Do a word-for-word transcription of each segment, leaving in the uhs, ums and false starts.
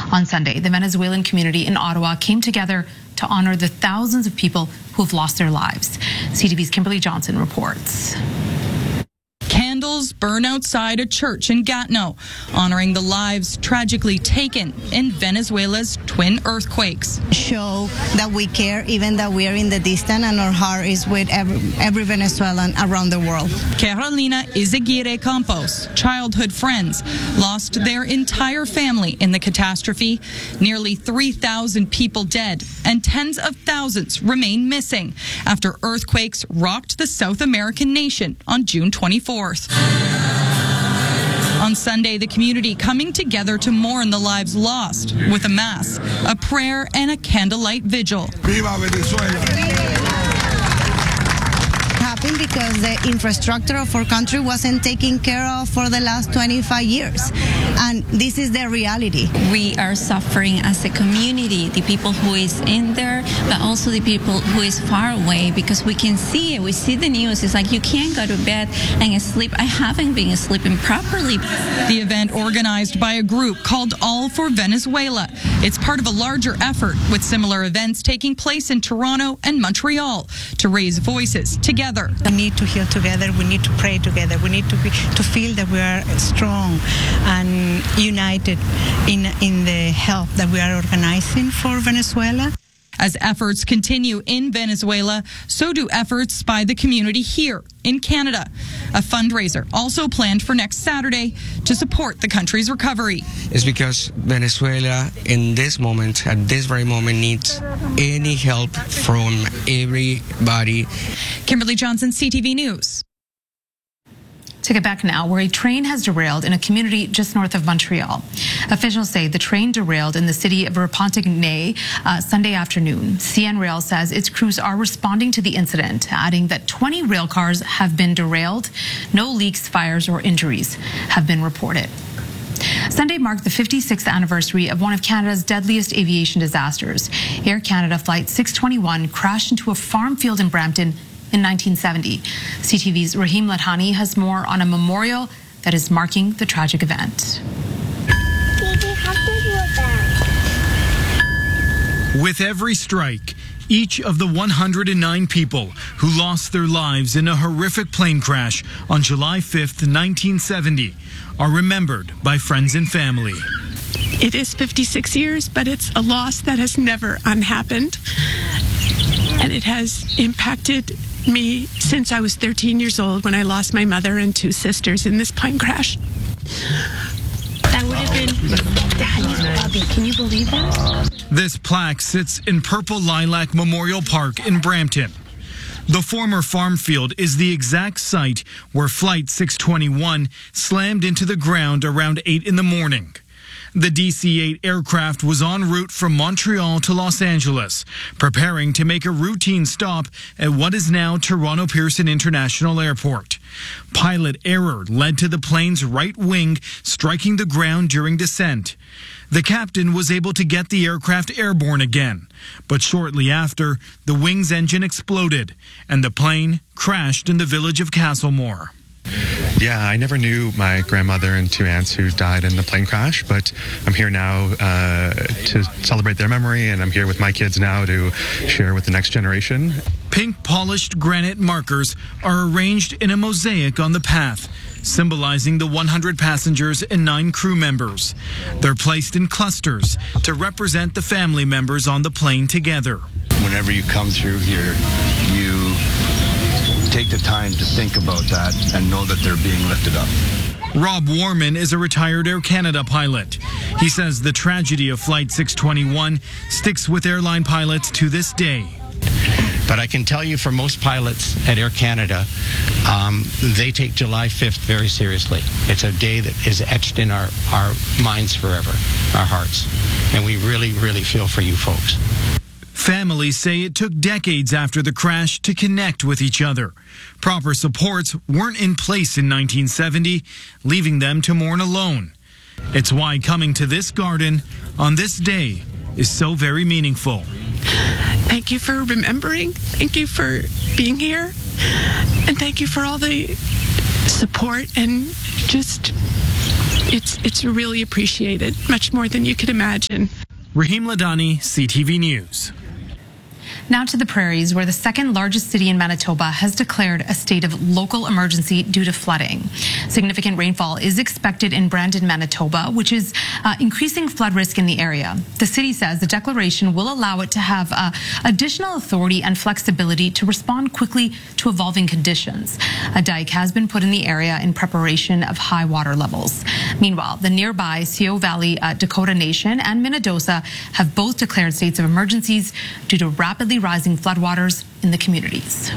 On Sunday, the Venezuelan community in Ottawa came together to honor the thousands of people who have lost their lives. C T V's Kimberly Johnson reports. Candles burn outside a church in Gatineau, honoring the lives tragically taken in Venezuela's twin earthquakes. Show that we care, even that we are in the distance, and our heart is with every, every Venezuelan around the world. Carolina Izaguirre Campos, childhood friends, lost their entire family in the catastrophe. Nearly three thousand people dead, and tens of thousands remain missing after earthquakes rocked the South American nation on June twenty-fourth. On Sunday, the community coming together to mourn the lives lost with a mass, a prayer, and a candlelight vigil. Viva Venezuela! Happened because the infrastructure of our country wasn't taken care of for the last twenty-five years. And this is the reality. We are suffering as a community, the people who is in there, but also the people who is far away, because we can see it. We see the news. It's like you can't go to bed and sleep. I haven't been sleeping properly. The event, organized by a group called All for Venezuela. It's part of a larger effort with similar events taking place in Toronto and Montreal to raise voices together. We need to heal together. We need to pray together. We need to be, to feel that we are strong and united in in the help that we are organizing for Venezuela. As efforts continue in Venezuela, so do efforts by the community here in Canada. A fundraiser also planned for next Saturday to support the country's recovery. It's because Venezuela, in this moment, at this very moment, needs any help from everybody. Kimberly Johnson, C T V News. To get back now, where a train has derailed in a community just north of Montreal. Officials say the train derailed in the city of Repentigny uh, Sunday afternoon. C N Rail says its crews are responding to the incident, adding that twenty rail cars have been derailed. No leaks, fires, or injuries have been reported. Sunday marked the fifty-sixth anniversary of one of Canada's deadliest aviation disasters. Air Canada Flight six twenty-one crashed into a farm field in Brampton in nineteen seventy. C T V's Rahim Lathani has more on a memorial that is marking the tragic event. With every strike, each of the one hundred nine people who lost their lives in a horrific plane crash on July fifth, nineteen seventy, are remembered by friends and family. It is fifty-six years, but it's a loss that has never unhappened. And it has impacted me since I was thirteen years old, when I lost my mother and two sisters in this plane crash. That would have been Daddy's Bobby. Can you believe that? This plaque sits in Purple Lilac Memorial Park in Brampton. The former farm field is the exact site where Flight six twenty-one slammed into the ground around eight in the morning. The D C eight aircraft was en route from Montreal to Los Angeles, preparing to make a routine stop at what is now Toronto Pearson International Airport. Pilot error led to the plane's right wing striking the ground during descent. The captain was able to get the aircraft airborne again, but shortly after, the wing's engine exploded and the plane crashed in the village of Castlemore. Yeah, I never knew my grandmother and two aunts who died in the plane crash, but I'm here now uh, to celebrate their memory, and I'm here with my kids now to share with the next generation. Pink polished granite markers are arranged in a mosaic on the path, symbolizing the one hundred passengers and nine crew members. They're placed in clusters to represent the family members on the plane together. Whenever you come through here, you take the time to think about that and know that they're being lifted up. Rob Warman is a retired Air Canada pilot. He says the tragedy of Flight six twenty-one sticks with airline pilots to this day. But I can tell you, for most pilots at Air Canada, um, they take July fifth very seriously. It's a day that is etched in our, our minds forever, our hearts. And we really, really feel for you folks. Families say it took decades after the crash to connect with each other. Proper supports weren't in place in nineteen seventy, leaving them to mourn alone. It's why coming to this garden on this day is so very meaningful. Thank you for remembering. Thank you for being here. And thank you for all the support and just it's it's really appreciated, much more than you could imagine. Raheem Ladani, C T V News. Now to the prairies, where the second largest city in Manitoba has declared a state of local emergency due to flooding. Significant rainfall is expected in Brandon, Manitoba, which is uh, increasing flood risk in the area. The city says the declaration will allow it to have uh, additional authority and flexibility to respond quickly to evolving conditions. A dike has been put in the area in preparation of high water levels. Meanwhile, the nearby Sio Valley uh, Dakota Nation and Minnedosa have both declared states of emergencies due to rapidly rising floodwaters in the communities.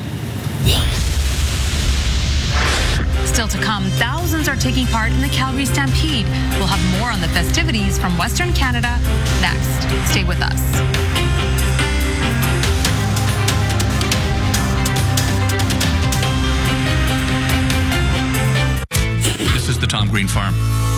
Still to come, thousands are taking part in the Calgary Stampede. We'll have more on the festivities from Western Canada next. Stay with us. This is the Tom Green Farm.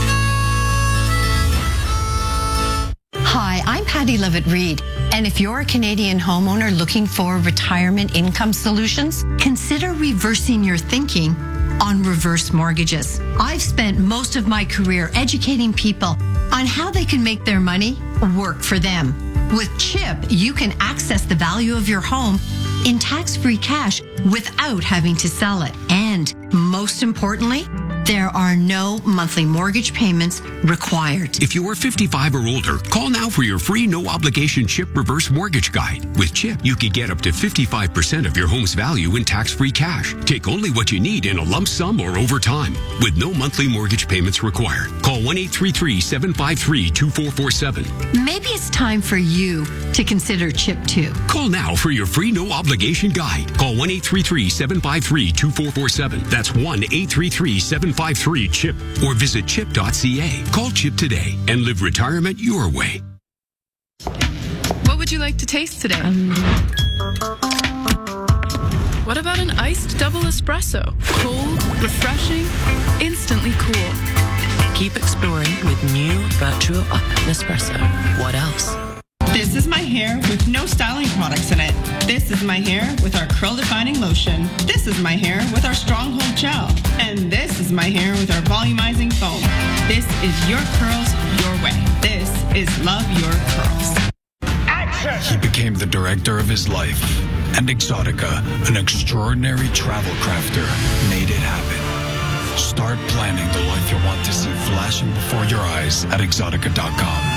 Hi, I'm Patty Levitt-Reed, and if you're a Canadian homeowner looking for retirement income solutions, consider reversing your thinking on reverse mortgages. I've spent most of my career educating people on how they can make their money work for them. With CHIP, you can access the value of your home in tax-free cash without having to sell it. And most importantly, there are no monthly mortgage payments required. If you are fifty-five or older, call now for your free no-obligation CHIP reverse mortgage guide. With CHIP, you can get up to fifty-five percent of your home's value in tax-free cash. Take only what you need in a lump sum or over time, with no monthly mortgage payments required. Call one eight three three, seven five three, two four four seven. Maybe it's time for you to consider CHIP too. Call now for your free no-obligation guide. Call one eight three three, seven five three, two four four seven. That's one eight three three, seven five three, CHIP. Or visit chip dot c a. Call CHIP today and live retirement your way. What would you like to taste today? Um. What about an iced double espresso? Cold, refreshing, instantly cool. Keep exploring with new Vertuo Up Nespresso. What else? This is my hair with no styling products in it. This is my hair with our curl defining lotion. This is my hair with our stronghold gel. And this is my hair with our volumizing foam. This is your curls your way. This is Love Your Curls. Action! He became the director of his life, and Exotica, an extraordinary travel crafter, made it happen. Start planning the life you want to see flashing before your eyes at exotica dot com.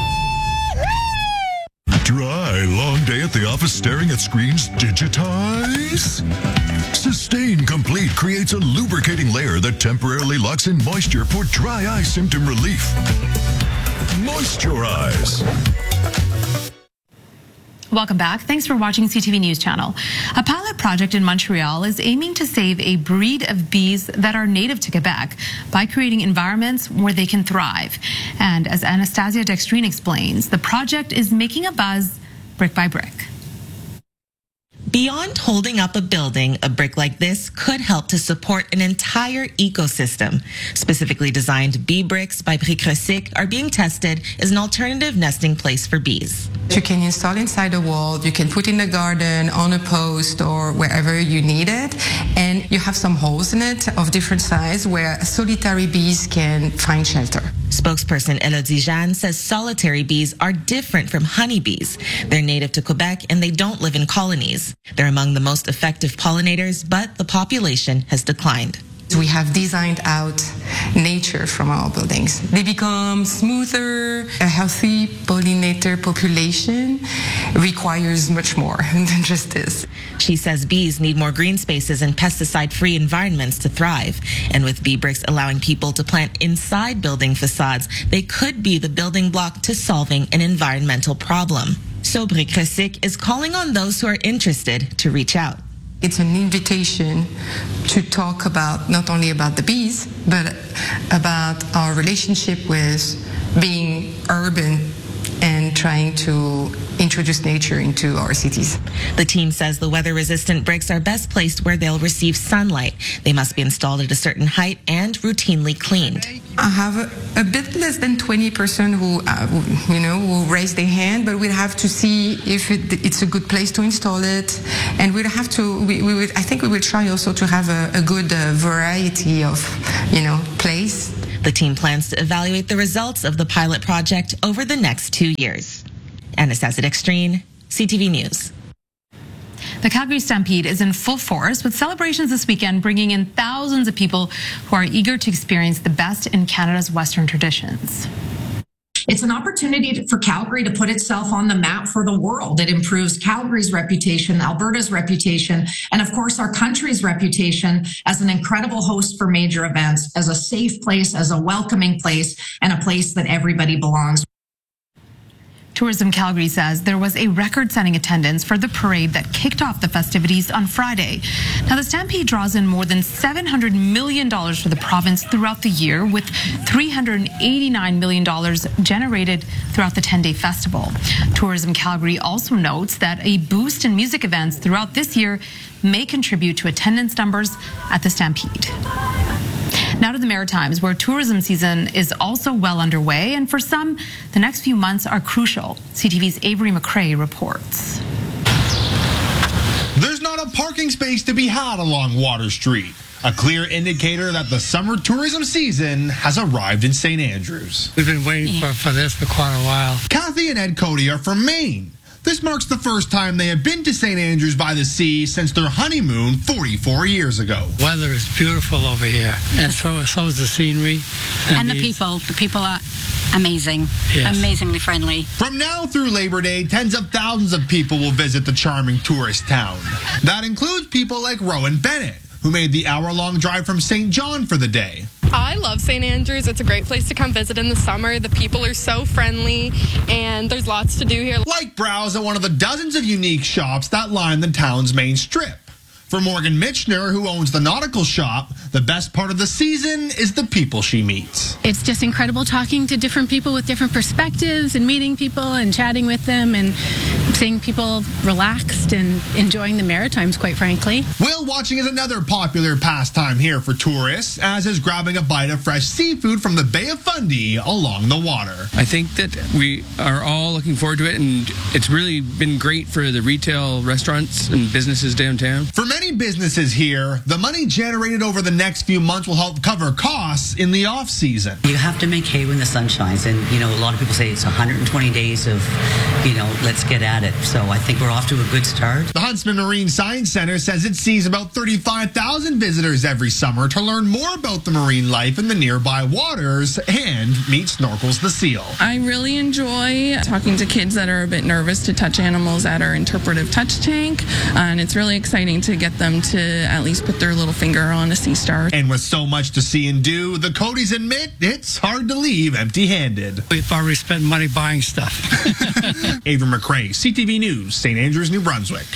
Dry, long day at the office staring at screens? Digitize? Sustain Complete creates a lubricating layer that temporarily locks in moisture for dry eye symptom relief. Moisturize. Welcome back. Thanks for watching C T V News Channel. A pilot project in Montreal is aiming to save a breed of bees that are native to Quebec by creating environments where they can thrive. And as Anastasia Dextrine explains, the project is making a buzz brick by brick. Beyond holding up a building, a brick like this could help to support an entire ecosystem. Specifically designed bee bricks by Briques Recyc are being tested as an alternative nesting place for bees. You can install inside a wall, you can put in the garden, on a post, or wherever you need it. And you have some holes in it of different size where solitary bees can find shelter. Spokesperson Elodie Jeanne says solitary bees are different from honeybees. They're native to Quebec and they don't live in colonies. They're among the most effective pollinators, but the population has declined. We have designed out nature from our buildings. They become smoother. A healthy pollinator population requires much more than just this. She says bees need more green spaces and pesticide-free environments to thrive. And with bee bricks allowing people to plant inside building facades, they could be the building block to solving an environmental problem. So Briques Recyc is calling on those who are interested to reach out. It's an invitation to talk about not only about the bees, but about our relationship with being urban and trying to introduce nature into our cities. The team says the weather-resistant bricks are best placed where they'll receive sunlight. They must be installed at a certain height and routinely cleaned. I have a, a bit less than twenty percent who, uh, who, you know, will raise their hand, but we'll have to see if it, it's a good place to install it. And we'll have to, we, we would, I think we will try also to have a, a good uh, variety of, you know, place. The team plans to evaluate the results of the pilot project over the next two years. Anastasia Dextrine, C T V News. The Calgary Stampede is in full force with celebrations this weekend bringing in thousands of people who are eager to experience the best in Canada's Western traditions. It's an opportunity for Calgary to put itself on the map for the world. It improves Calgary's reputation, Alberta's reputation, and of course our country's reputation as an incredible host for major events, as a safe place, as a welcoming place, and a place that everybody belongs. Tourism Calgary says there was a record-setting attendance for the parade that kicked off the festivities on Friday. Now, the Stampede draws in more than seven hundred million dollars for the province throughout the year, with three hundred eighty-nine million dollars generated throughout the ten-day festival. Tourism Calgary also notes that a boost in music events throughout this year may contribute to attendance numbers at the Stampede. Now to the Maritimes, where tourism season is also well underway, and for some, the next few months are crucial. C T V's Avery McRae reports. There's not a parking space to be had along Water Street, a clear indicator that the summer tourism season has arrived in Saint Andrews. We've been waiting for, for this for quite a while. Kathy and Ed Cody are from Maine. This marks the first time they have been to Saint Andrews by the Sea since their honeymoon forty-four years ago. Weather is beautiful over here, and so, so is the scenery. And, and the, the people. The people are amazing, yes. Amazingly friendly. From now through Labor Day, tens of thousands of people will visit the charming tourist town. That includes people like Rowan Bennett, who made the hour-long drive from Saint John for the day. I love Saint Andrews. It's a great place to come visit in the summer. The people are so friendly, and there's lots to do here. Like browse at one of the dozens of unique shops that line the town's main strip. For Morgan Mitchner, who owns the nautical shop, the best part of the season is the people she meets. It's just incredible talking to different people with different perspectives and meeting people and chatting with them and seeing people relaxed and enjoying the Maritimes, quite frankly. Whale watching is another popular pastime here for tourists, as is grabbing a bite of fresh seafood from the Bay of Fundy along the water. I think that we are all looking forward to it, and it's really been great for the retail restaurants and businesses downtown. For many businesses here, the money generated over the next few months will help cover costs in the off season. You have to make hay when the sun shines, and you know a lot of people say it's one hundred twenty days of, you know, let's get at it. So I think we're off to a good start. The Huntsman Marine Science Center says it sees about thirty-five thousand visitors every summer to learn more about the marine life in the nearby waters and meet Snorkels the Seal. I really enjoy talking to kids that are a bit nervous to touch animals at our interpretive touch tank, and it's really exciting to get them to at least put their little finger on a sea star. And with so much to see and do, the Codys admit it's hard to leave empty-handed. We've already spent money buying stuff. Avery McRae, C T V News, Saint Andrews, New Brunswick.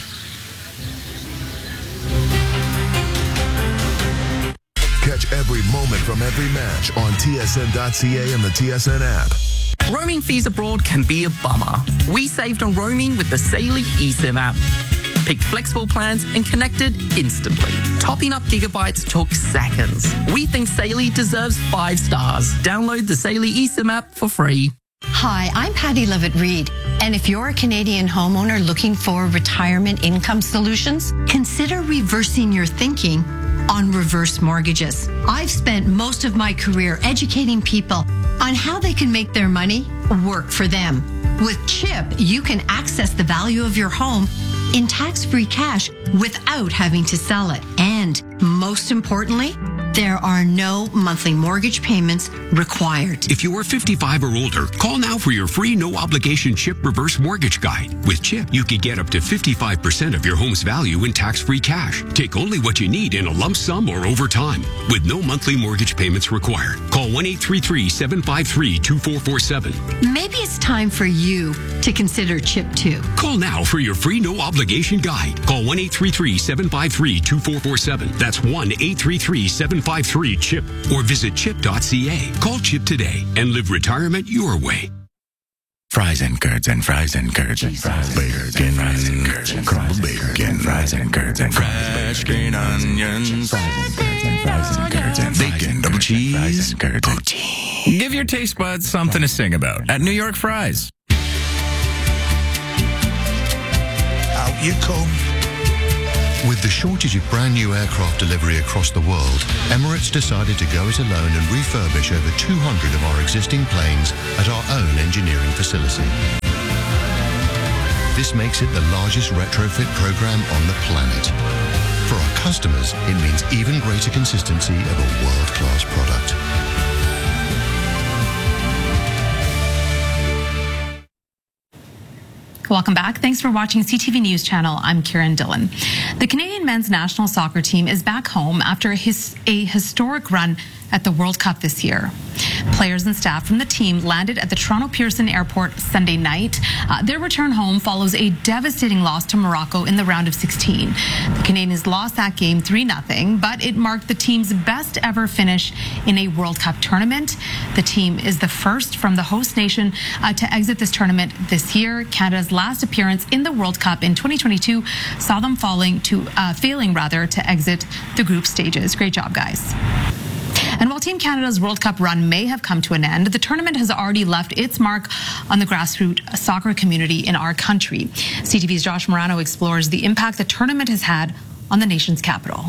Catch every moment from every match on T S N dot C A and the T S N app. Roaming fees abroad can be a bummer. We saved on roaming with the Saily eSIM app. Picked flexible plans and connected instantly. Topping up gigabytes took seconds. We think Saily deserves five stars. Download the Saily eSIM app for free. Hi, I'm Patty Levitt-Reed, and if you're a Canadian homeowner looking for retirement income solutions, consider reversing your thinking on reverse mortgages. I've spent most of my career educating people on how they can make their money work for them. With CHIP, you can access the value of your home in tax-free cash without having to sell it. And most importantly, there are no monthly mortgage payments required. If you are fifty-five or older, call now for your free no-obligation CHIP reverse mortgage guide. With CHIP, you could get up to fifty-five percent of your home's value in tax-free cash. Take only what you need in a lump sum or over time, with no monthly mortgage payments required. Call one eight three three, seven five three, two four four seven. Maybe it's time for you to consider CHIP too. Call now for your free no-obligation guide. Call one eight three three, seven five three, two four four seven. That's one eight three three, seven five three, CHIP. Or visit chip dot c a. Call CHIP today and live retirement your way. Fries and curds and fries and curds and fries, bacon, fries and curds and crumbled bacon, fries and curds and fresh green onions, fries and curds and fries and curds and bacon, double cheese, poutine. Give your taste buds something to sing about at New York Fries. Out you come. With the shortage of brand new aircraft delivery across the world, Emirates decided to go it alone and refurbish over two hundred of our existing planes at our own engineering facility. This makes it the largest retrofit program on the planet. For our customers, it means even greater consistency of a world-class product. Welcome back. Thanks for watching C T V News Channel. I'm Kieran Dillon. The Canadian men's national soccer team is back home after a, his, a historic run at the World Cup this year. Players and staff from the team landed at the Toronto Pearson Airport Sunday night. Uh, their return home follows a devastating loss to Morocco in the round of sixteen. The Canadians lost that game three nothing, but it marked the team's best ever finish in a World Cup tournament. The team is the first from the host nation uh, to exit this tournament this year. Canada's last appearance in the World Cup in twenty twenty-two saw them falling to uh, failing rather to exit the group stages. Great job, guys. And while Team Canada's World Cup run may have come to an end, the tournament has already left its mark on the grassroots soccer community in our country. C T V's Josh Morano explores the impact the tournament has had on the nation's capital.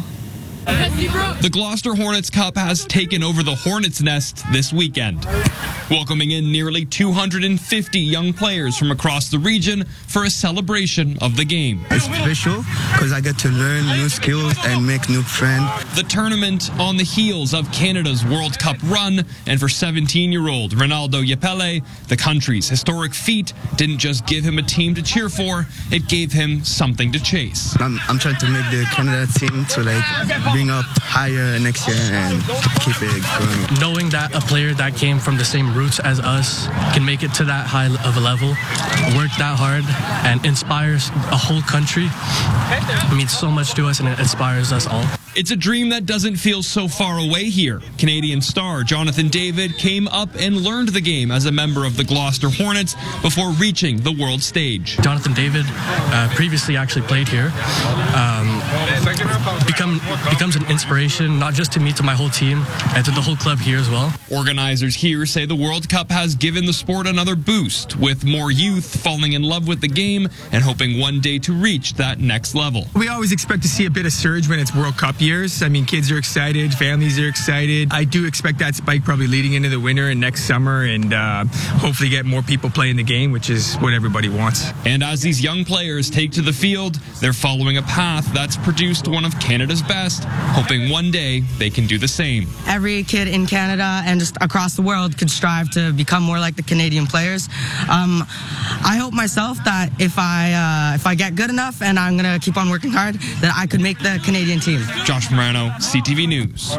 The Gloucester Hornets Cup has taken over the Hornets' nest this weekend, welcoming in nearly two hundred fifty young players from across the region for a celebration of the game. It's special because I get to learn new skills and make new friends. The tournament on the heels of Canada's World Cup run, and for seventeen-year-old Ronaldo Yapele, the country's historic feat didn't just give him a team to cheer for, it gave him something to chase. I'm, I'm trying to make the Canada team to like bring up higher next year and keep it going. Knowing that a player that came from the same roots as us can make it to that high of a level, work that hard, and inspires a whole country, it means so much to us and it inspires us all. It's a dream that doesn't feel so far away here. Canadian star Jonathan David came up and learned the game as a member of the Gloucester Hornets before reaching the world stage. Jonathan David uh, previously actually played here. Um, become, becomes an inspiration, not just to me, to my whole team, and to the whole club here as well. Organizers here say the World Cup has given the sport another boost, with more youth falling in love with the game and hoping one day to reach that next level. We always expect to see a bit of surge when it's World Cup years. I mean, kids are excited, families are excited. I do expect that spike probably leading into the winter and next summer, and uh, hopefully get more people playing the game, which is what everybody wants. And as these young players take to the field, they're following a path that's produced one of Canada's best, hoping one day they can do the same. Every kid in Canada and just across the world could strive to become more like the Canadian players. Um, I hope myself that if I uh, if I get good enough and I'm going to keep on working hard, that I could make the Canadian team. Josh Morano, C T V News.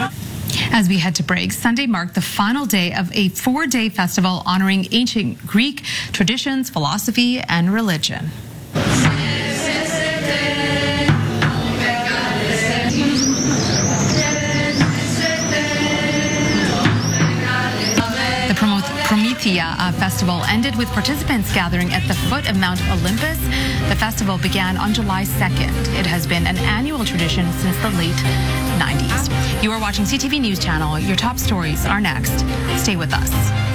As we head to break, Sunday marked the final day of a four-day festival honoring ancient Greek traditions, philosophy, and religion. Promethea uh, Festival ended with participants gathering at the foot of Mount Olympus. The festival began on July second. It has been an annual tradition since the late nineties. You are watching C T V News Channel. Your top stories are next. Stay with us.